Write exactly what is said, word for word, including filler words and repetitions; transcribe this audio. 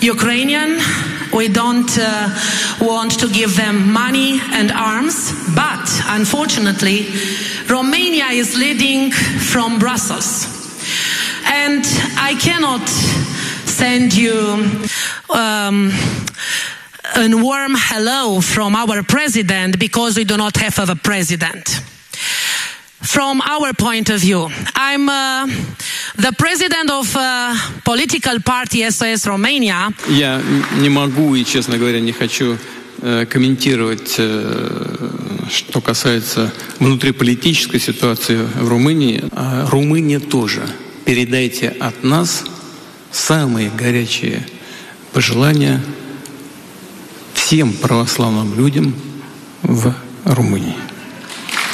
Ukrainian. We don't uh, want to give them money and arms, but unfortunately, Romania is leading from Brussels. And I cannot send you um, a warm hello from our president because we do not have a president. From our point of view, I'm uh, the president of a political party эс о эс Romania. Я не могу и, честно говоря, не хочу э, комментировать, э, что касается внутриполитической ситуации в Румынии. А Румыния тоже. Передайте от нас самые горячие пожелания всем православным людям в Румынии.